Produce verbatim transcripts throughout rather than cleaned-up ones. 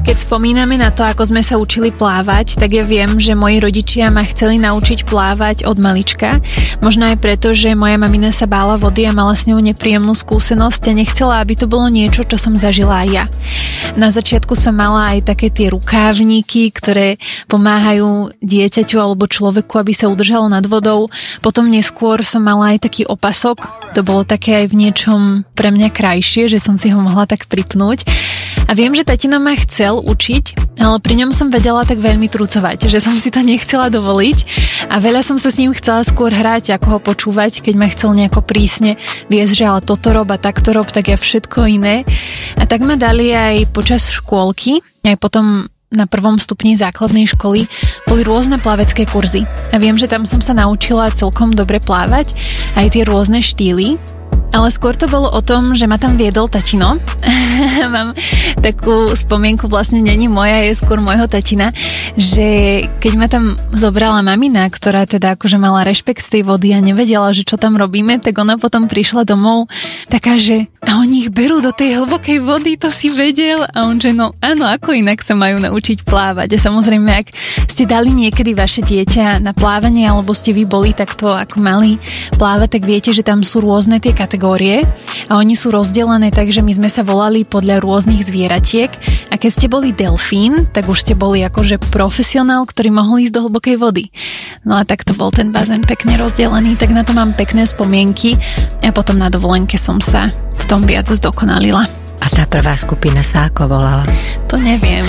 Keď spomíname na to, ako sme sa učili plávať, tak ja viem, že moji rodičia ma chceli naučiť plávať od malička. Možno aj preto, že moja mamina sa bála vody a mala s ňou nepríjemnú skúsenosť a nechcela, aby to bolo niečo, čo som zažila aj ja. Na začiatku som mala aj také tie rukávniky, ktoré pomáhajú dieťaťu alebo človeku, aby sa udržalo nad vodou. Potom neskôr som mala aj taký opasok. To bolo také aj v niečom pre mňa krajšie, že som si ho mohla tak pripnúť. A viem, že tatino ma chcel učiť, ale pri ňom som vedela tak veľmi trucovať, že som si to nechcela dovoliť a veľa som sa s ním chcela skôr hrať, ako ho počúvať, keď ma chcel nejako prísne viesť, že ale toto rob a takto rob, tak ja všetko iné. A tak ma dali aj počas škôlky, aj potom na prvom stupni základnej školy boli rôzne plavecké kurzy. A viem, že tam som sa naučila celkom dobre plávať, aj tie rôzne štýly. Ale skôr to bolo o tom, že ma tam viedol tatino. Mám takú spomienku, vlastne není moja, je skôr môjho tatina, že keď ma tam zobrala mamina, ktorá teda akože mala rešpekt z tej vody a nevedela, že čo tam robíme, tak ona potom prišla domov taká, že a oni ich berú do tej hlbokej vody, to si vedel? A on že no áno, ako inak sa majú naučiť plávať. A samozrejme, ak ste dali niekedy vaše dieťa na plávanie, alebo ste vy boli takto ako mali plávať, tak viete, že tam sú rôzne tie kategórie a oni sú rozdelené tak, že my sme sa volali podľa rôznych zvieratiek a keď ste boli delfín, tak už ste boli akože profesionál, ktorý mohol ísť do hlbokej vody. No a tak to bol ten bazén pekne rozdelený, tak na to mám pekné spomienky a potom na dovolenke som sa v tom viac zdokonalila. A tá prvá skupina sa ako volala? To neviem.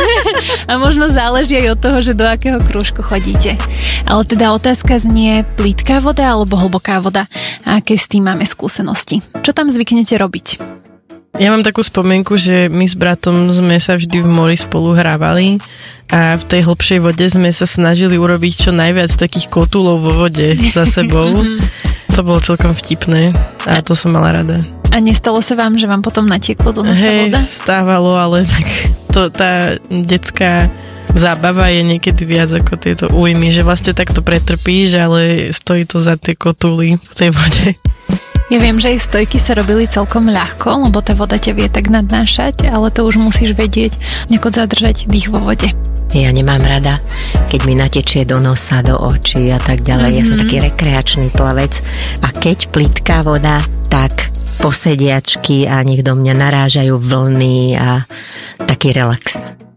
A možno záleží aj od toho, že do akého krúžku chodíte. Ale teda otázka znie plitká voda alebo hlboká voda. A aké s tým máme skúsenosti? Čo tam zvyknete robiť? Ja mám takú spomienku, že my s bratom sme sa vždy v mori spolu hrávali a v tej hlbšej vode sme sa snažili urobiť čo najviac takých kotúlov vo vode za sebou. To bolo celkom vtipné a to som mala rada. A nestalo sa vám, že vám potom natieklo do nosa Hej, voda? stávalo, ale tak to, tá detská zábava je niekedy viac ako tieto újmy, že vlastne takto pretrpíš, ale stojí to za tie kotúly v tej vode. Ja viem, že aj stojky sa robili celkom ľahko, lebo tá voda ťa vie tak nadnášať, ale to už musíš vedieť nejako zadržať dých vo vode. Ja nemám rada, keď mi natečie do nosa, do očí a tak ďalej. Mm-hmm. Ja som taký rekreačný plavec a keď plitká voda, tak posediačky a nech do mňa narážajú vlny a taký relax.